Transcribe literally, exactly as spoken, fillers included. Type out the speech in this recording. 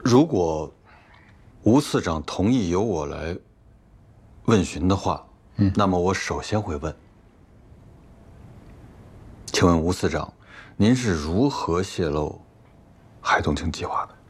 如果吴次长同意由我来问询的话，嗯，那么我首先会问，请问吴次长，您是如何泄露海洞厅计划的？